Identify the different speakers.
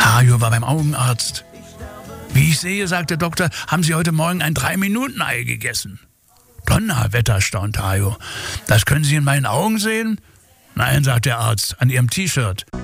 Speaker 1: Tayo war beim Augenarzt. Wie ich sehe, sagt der Doktor, haben Sie heute Morgen ein 3-Minuten-Ei gegessen. Donnerwetter, staunt Tayo. Das können Sie in meinen Augen sehen? Nein, sagt der Arzt, an Ihrem T-Shirt.